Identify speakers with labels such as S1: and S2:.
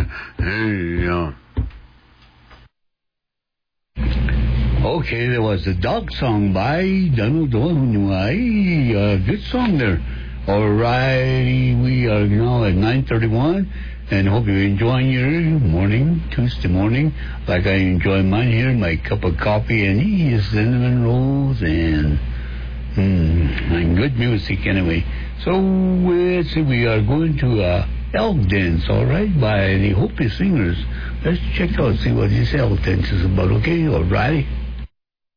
S1: Hey, okay, there was the dog song by Donald Doyle. Good song there. All right, we are now at 9:31, and hope you're enjoying your morning, Tuesday morning, like I enjoy mine here, my cup of coffee and cinnamon rolls and good music anyway. So let's see, we are going to Elk Dance, all right, by the Hopi Singers. Let's check out, see what this Elk Dance is about, okay? All righty.